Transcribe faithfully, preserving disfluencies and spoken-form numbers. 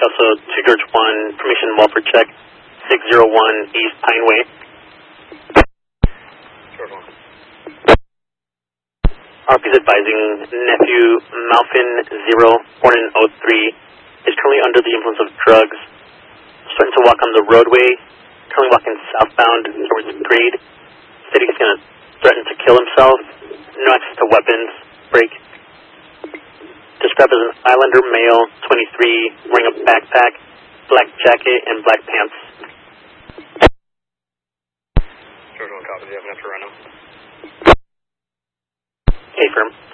also two George one, permission Walford check, six zero one East Pineway. George one. R P is advising nephew Malfin Zero, born in oh three, is currently under the influence of drugs, starting to walk on the roadway, currently walking southbound towards grade. Said he's going to threaten to kill himself, no access to weapons, break. Described as an Islander male, twenty-three, wearing a backpack, black jacket, and black pants. George one, copy. Do you have enough to run him? Okay, firm.